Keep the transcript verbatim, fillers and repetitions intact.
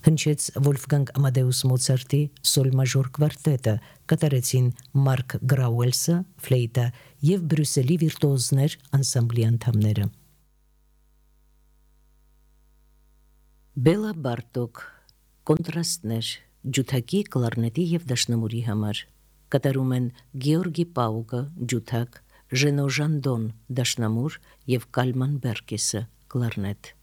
հնչեց Վոլֆգանգ Ամադեուս Մոցարտի սոլ մաժոր կվարտետը, կատարեցին Մարկ Գրաուելսը, ֆլեյտա եւ Բրյուսելի վիրտուոզներ անսամբլի անդամները։ Բելա Բարտոկ, կոնտրաստներ, ջութակի, կլարնետի եւ դաշնամուրի համար, կատարում են Գեորգի Պաուկը, ջութակ, Ժենո Ժանդոն, դաշնամուր եւ Կալման Բերկեսը, կլարնետ։